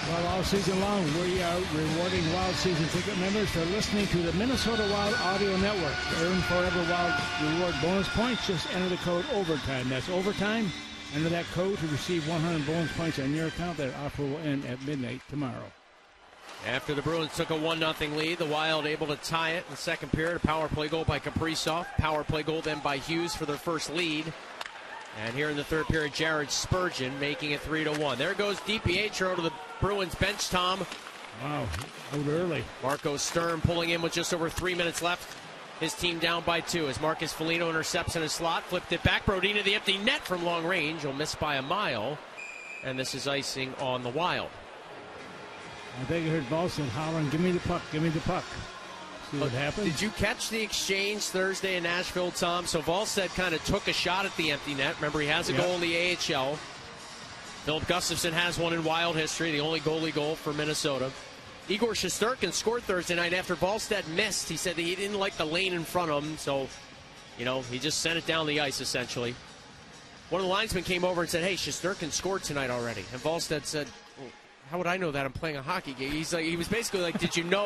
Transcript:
Well, all season long, we are rewarding Wild season ticket members for listening to the Minnesota Wild Audio Network. Earn Forever Wild reward bonus points. Just enter the code OVERTIME. That's OVERTIME. Enter that code to receive 100 bonus points on your account. That offer will end at midnight tomorrow. After the Bruins took a 1-0 lead, the Wild able to tie it in the second period. A power play goal by Kaprizov. Power play goal then by Hughes for their first lead. And here in the third period, Jared Spurgeon making it 3-1. There goes DiPietro to the Bruins bench, Tom. Wow, out early. Marco Sturm pulling in with just over 3 minutes left. His team down by 2 as Marcus Foligno intercepts in a slot. Flipped it back. Brodin to the empty net from long range. He'll miss by a mile. And this is icing on the Wild. I think I heard Volstead hollering, give me the puck, give me the puck. See what happened? Did you catch the exchange Thursday in Nashville, Tom? So Volstead kind of took a shot at the empty net. Remember, he has a goal in the AHL. Philip Gustafson has one in Wild history, the only goalie goal for Minnesota. Igor Shesterkin scored Thursday night after Volstead missed. He said that he didn't like the lane in front of him, so, he just sent it down the ice, essentially. One of the linesmen came over and said, hey, Shesterkin scored tonight already. And Volstead said, well, how would I know that? I'm playing a hockey game. He was basically like, did you know